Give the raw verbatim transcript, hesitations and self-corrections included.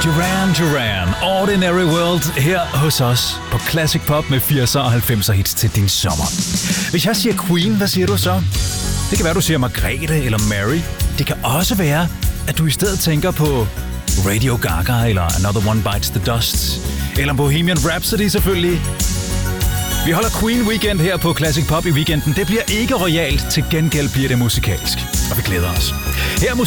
Duran Duran, Ordinary World, her hos os på Classic Pop med firser og halvfemser hits til din sommer. Hvis jeg siger Queen, hvad siger du så? Det kan være, du siger Margrethe eller Mary. Det kan også være, at du i stedet tænker på Radio Gaga eller Another One Bites the Dust. Eller Bohemian Rhapsody selvfølgelig. Vi holder Queen Weekend her på Classic Pop i weekenden. Det bliver ikke royalt, til gengæld bliver det musikalsk. Og vi glæder os. Her